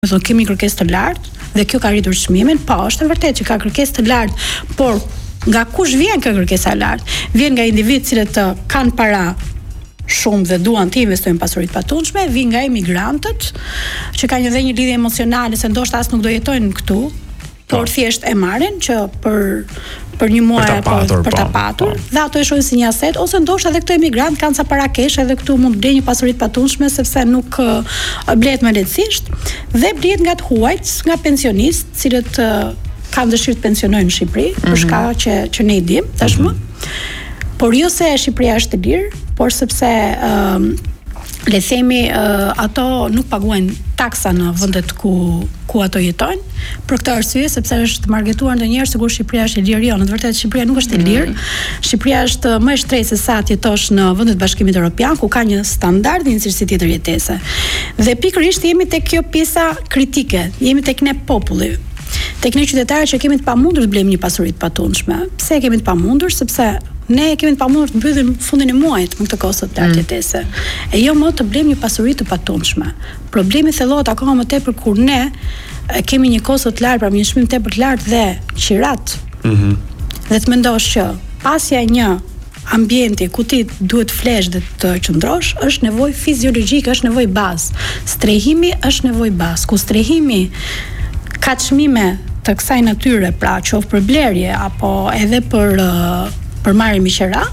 Domethënë kemi kërkesë të lartë dhe kjo ka rritur çmimin, po është e vërtetë që ka kërkesë të lartë, por nga kush vjen kjo kërkesa e lartë? Vjen nga individë cilët kanë para shumë dhe duan të investojnë pasuritë patundshme, vjen nga emigrantët që kanë edhe një lidhje emocionale se ndoshta as nuk do jetojnë këtu, por thjesht e marrin që për një muaj apo për ta patur, dhe ato e shohin si një aset, ose ndoshta edhe këto emigrantë kanë sa para kesh edhe këtu mund të blejnë një pasuri të patundshme sepse nuk blehet më lehtësisht dhe blihet nga të huajt, nga pensionistë, cilët kanë dëshirë të pensionojnë në Shqipëri, për shkak që ne i dim tashmë. Por jo se Shqipëria është e lirë, por sepse le themi ato nuk paguajnë taksa në vendet ku ato jetojnë. Për këtë arsye, sepse është marketuar ndonjëherë sikur Shqipëria është e lirë, jo, në të vërtetë Shqipëria nuk është e lirë. Shqipëria është më e shtrenjtë se sa të jetosh në vendet e Bashkimit Evropian, ku ka një standard dhe një cilësi tjetër jetese. Dhe pikërisht jemi tek kjo pjesa kritike, jemi tek ne populli. Tek ne qytetarët që kemi të pamundur të blejmë një pasuri të patundshme. Pse kemi të pamundur? Sepse ne kemi të pamundur të mbyllim fundin e muajit me këtë kosto të lartë jetese. E jo më të blejmë një pasuri të patundshme. Problemi thellohet akoma më tepër kur ne kemi një kosto të lartë, pra një çmim tepër të lartë dhe qirat. Dhe të mendosh që pasja një ambienti ku ti duhet flesh dhe të qëndrosh është nevojë fiziologjike, është nevojë bazë. Strehimi është nevojë bazë. Ku strehimi ka çmime të kësaj natyre, pra qoftë për blerje apo edhe për marrje me qira.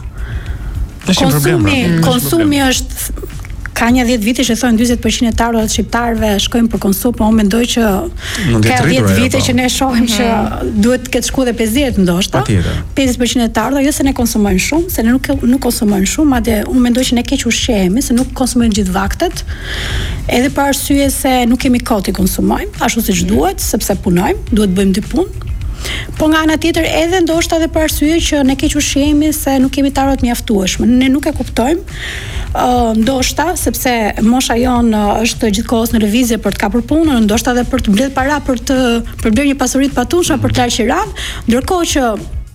Konsumi është ka një 10 vite që thonë 40% e tarrat shqiptarëve shkojnë për konsum, po unë mendoj që ka 10 vite që ne shohim që duhet të ketë shku dhe 50 ndoshta. 50% e tarrat jo se ne konsumojnë shumë, se ne nuk konsumojnë shumë, madje unë mendoj që ne keq ushqehemi, se nuk konsumojnë gjithë vaktet, edhe për arsye se nuk kemi kohë të konsumojmë, ashtu siç duhet, sepse punojmë, duhet bëjmë dy punë. Po nga ana tjetër edhe ndoshta edhe për arsye që ne keq ushqehemi se nuk kemi tarrat mjaftueshme. Ne nuk e kuptojmë. Ndoshta sepse mosha jon është gjithkohës në lëvizje për të kapur punën, ndoshta edhe për të mbledh para për bërë një pasuri të patundshme për të larë qiran, ndërkohë që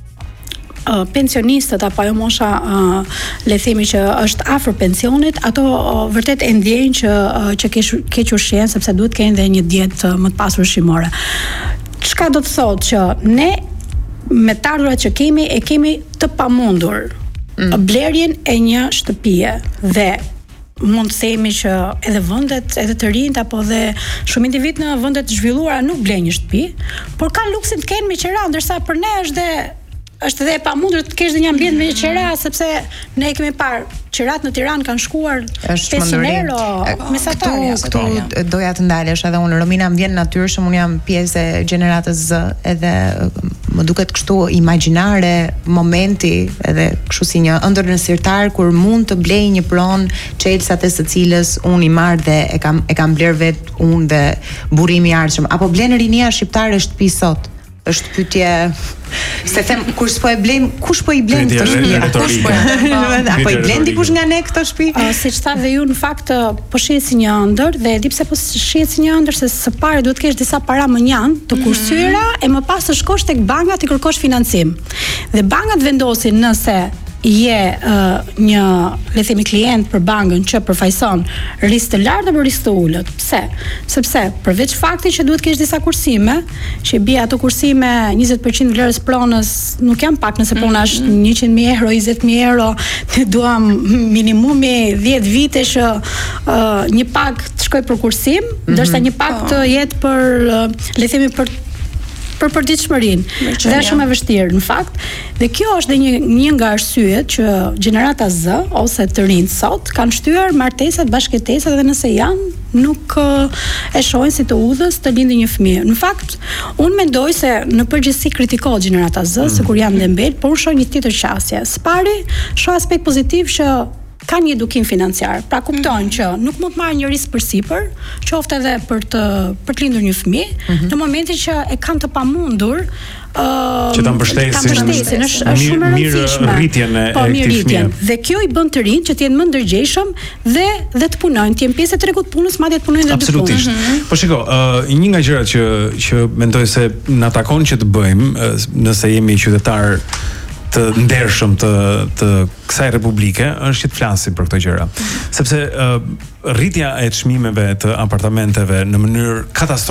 pensionistët apo ajo mosha le themi që është afër pensionit, ato vërtet e ndjejnë që keq ushqehen sepse duhet të kenë dhe një dietë më të pasur ushqimore. Çka do të thotë që ne me tardurat që kemi e kemi të pamundur blerjen e një shtëpie dhe mund të themi që edhe vendet, edhe të rinjt apo dhe shumë individ në vende të zhvilluara nuk blejnë një shtëpi, por kanë luksin të kenë me qira, ndërsa për ne është dhe e pamundur të kesh dhe një ambient me qira, sepse ne kemi parë qirat në Tiranë kanë shkuar 500 euro mesatarja. Këtu doja të ndalesh edhe unë, Romina, më vjen natyrshëm, unë jam pjesë e gjeneratës Z, edhe më duket kështu imagjinare momenti, edhe kështu si një ëndër nësirtar kur mund të blej një pronë çelsat e së cilës unë i marr dhe e kam bler vet unë dhe burrimi i ardhshëm, apo blen rinia shqiptare shtëpi sot? Është pyetje se them kur s'po e blejm, kush po i blen këtë shtëpi? Apo i blen dikush nga ne këtë shtëpi? Siç thash dhe ju, në fakt po shihet si një ëndër dhe e di pse po shihet si një ëndër, se së pari duhet të kesh disa para më njan të kursyera e më pas të shkosh tek banka të kërkosh financim. Dhe bankat vendosin nëse je një, le themi, klient për bankën që përfaqëson risk të lartë apo risk të ulët. Pse? Sepse përveç faktit që duhet të kesh disa kursime, që bie ato kursime 20% vlerës pronës nuk janë pak, nëse prona është 100.000 euro, 20.000 euro, ne duam minimumi 10 vite që një pak të shkoj për kursim, ndërsa një pak të jetë për, le themi, për përditshmërinë. Dhe është shumë e vështirë në fakt. Dhe kjo është dhe një nga arsyet që gjenerata Z ose të rinjt sot kanë shtyer martesat, bashkëtesat dhe nëse janë nuk e shohin si të udhës të lindi një fëmijë. Në fakt, unë mendoj se në përgjithësi kritikohet gjenerata Z, sikur janë dhe mbet, por unë shoh një tjetër qasje. Së pari, shoh aspekt pozitiv që ka një edukim financiar. Pra kuptojnë që nuk mund të marrë një risk përsipër, qoftë edhe për të lindur një fëmijë, në momentin që e kanë të pamundur që ta mbështesin, është shumë e rëndësishme rritjen e këtij fëmijë. Dhe kjo i bën të rinj që të jenë më ndërgjegjshëm dhe të punojnë, të jenë pjesë e tregut punës, madje të punojnë edhe dy punë. Absolutisht. Po shiko, një nga gjërat që mendoj se na takon që të bëjmë, nëse jemi qytetar të ndershëm të kësaj republike është që të flasim për këto gjëra. Sepse rritja e çmimeve të apartamenteve në mënyrë katastrofale